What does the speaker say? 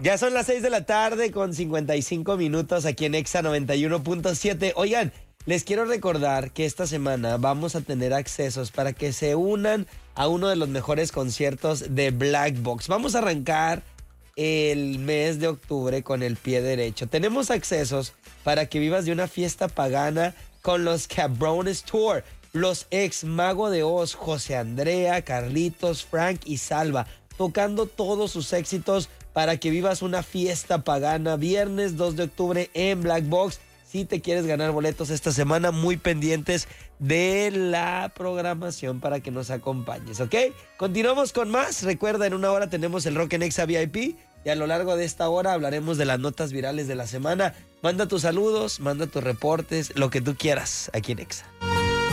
Ya son las 6 de la tarde con 55 minutos aquí en Exa 91.7. Oigan, les quiero recordar que esta semana vamos a tener accesos para que se unan a uno de los mejores conciertos de Black Box. Vamos a arrancar el mes de octubre con el pie derecho. Tenemos accesos para que vivas de una fiesta pagana con los Cabrones Tour. Los ex Mago de Oz, José Andrea, Carlitos, Frank y Salva, tocando todos sus éxitos para que vivas una fiesta pagana. Viernes 2 de octubre en Black Box. Si te quieres ganar boletos esta semana, muy pendientes de la programación para que nos acompañes, ¿ok? Continuamos con más. Recuerda, en una hora tenemos el Rock en Exa VIP y a lo largo de esta hora hablaremos de las notas virales de la semana. Manda tus saludos, manda tus reportes, lo que tú quieras aquí en Exa.